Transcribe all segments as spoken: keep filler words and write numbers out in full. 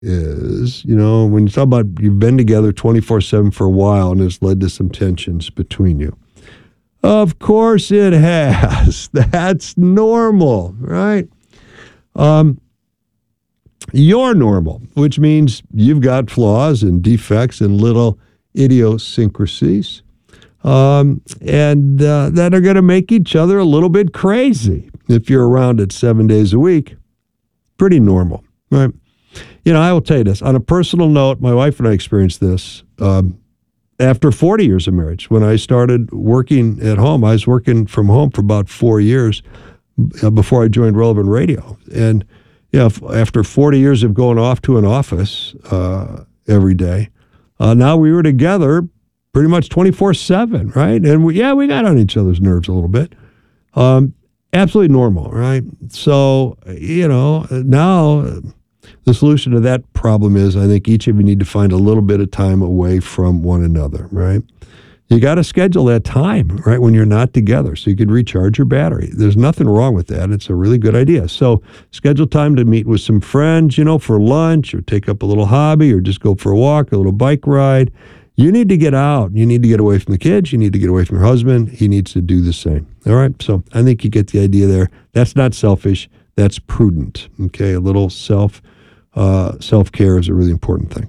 is, you know, when you talk about you've been together twenty-four seven for a while and it's led to some tensions between you. Of course it has. That's normal, right? Um, you're normal, which means you've got flaws and defects and little idiosyncrasies, um, and uh, that are going to make each other a little bit crazy if you're around it seven days a week. Pretty normal, right? You know, I will tell you this. On a personal note, my wife and I experienced this um, after forty years of marriage. When I started working at home, I was working from home for about four years before I joined Relevant Radio. And, you know, after forty years of going off to an office uh, every day, uh, now we were together pretty much twenty-four seven, right? And, we, yeah, we got on each other's nerves a little bit. Um, absolutely normal, right? So, you know, now the solution to that problem is I think each of you need to find a little bit of time away from one another, right? You got to schedule that time, right, when you're not together so you can recharge your battery. There's nothing wrong with that. It's a really good idea. So schedule time to meet with some friends, you know, for lunch or take up a little hobby or just go for a walk, a little bike ride. You need to get out. You need to get away from the kids. You need to get away from your husband. He needs to do the same. All right? So I think you get the idea there. That's not selfish. That's prudent, okay? A little self Uh, self-care is a really important thing.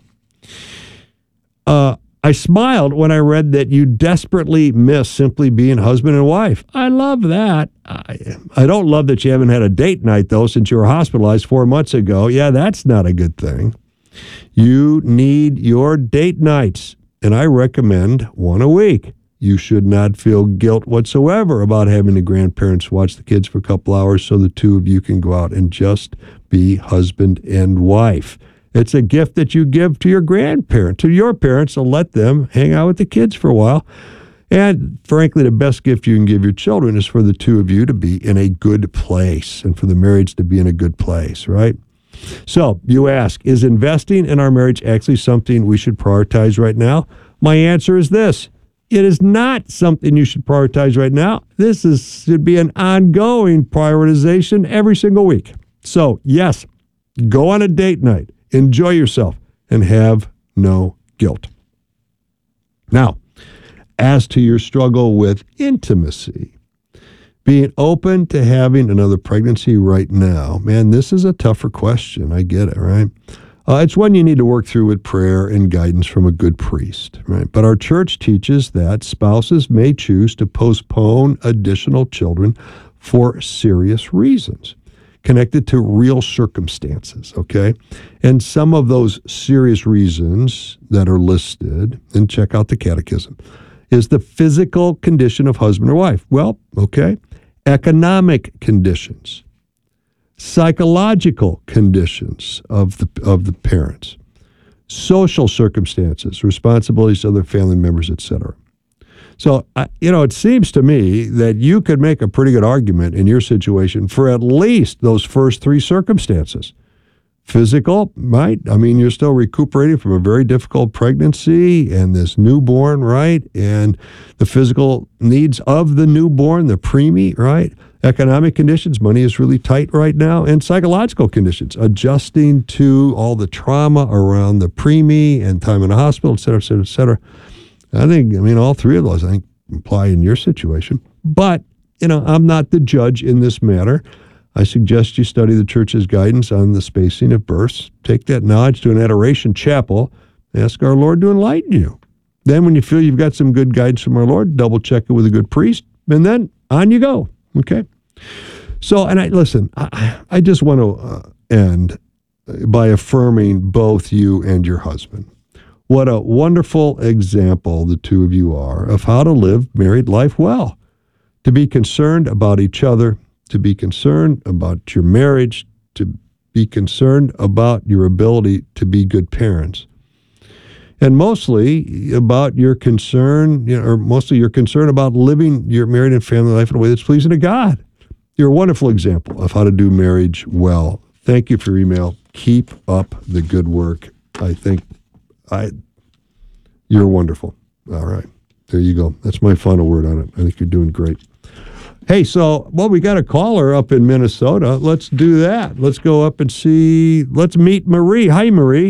Uh, I smiled when I read that you desperately miss simply being husband and wife. I love that. I, I don't love that you haven't had a date night, though, since you were hospitalized four months ago. Yeah, that's not a good thing. You need your date nights, and I recommend one a week. You should not feel guilt whatsoever about having the grandparents watch the kids for a couple hours so the two of you can go out and just be husband and wife. It's a gift that you give to your grandparents, to your parents, to let them hang out with the kids for a while. And frankly, the best gift you can give your children is for the two of you to be in a good place and for the marriage to be in a good place, right? So you ask, is investing in our marriage actually something we should prioritize right now? My answer is this. It is not something you should prioritize right now. This is should be an ongoing prioritization every single week. So, yes, go on a date night, enjoy yourself, and have no guilt. Now, as to your struggle with intimacy, being open to having another pregnancy right now, man, this is a tougher question. I get it, right? Uh, it's one you need to work through with prayer and guidance from a good priest, right? But our church teaches that spouses may choose to postpone additional children for serious reasons connected to real circumstances, okay? And some of those serious reasons that are listed, and check out the catechism, is the physical condition of husband or wife. Well, okay, economic conditions, psychological conditions of the of the parents, social circumstances, responsibilities of their family members, et cetera. So, uh, you know, it seems to me that you could make a pretty good argument in your situation for at least those first three circumstances. Physical, right? I mean, you're still recuperating from a very difficult pregnancy and this newborn, right? And the physical needs of the newborn, the preemie, right? Economic conditions, money is really tight right now, and psychological conditions, adjusting to all the trauma around the preemie and time in the hospital, et cetera, et cetera, et cetera. I think, I mean, all three of those, I think, apply in your situation. But, you know, I'm not the judge in this matter. I suggest you study the church's guidance on the spacing of births. Take that knowledge to an adoration chapel. Ask our Lord to enlighten you. Then when you feel you've got some good guidance from our Lord, double check it with a good priest, and then on you go. Okay? So, and I listen, I, I just want to uh, end by affirming both you and your husband. What a wonderful example the two of you are of how to live married life well, to be concerned about each other, to be concerned about your marriage, to be concerned about your ability to be good parents, and mostly about your concern, you know, or mostly your concern about living your married and family life in a way that's pleasing to God. You're a wonderful example of how to do marriage well. Thank you for your email. Keep up the good work. I think I, you're wonderful. All right. There you go. That's my final word on it. I think you're doing great. Hey, so, well, we got a caller up in Minnesota. Let's do that. Let's go up and see. Let's meet Marie. Hi, Marie.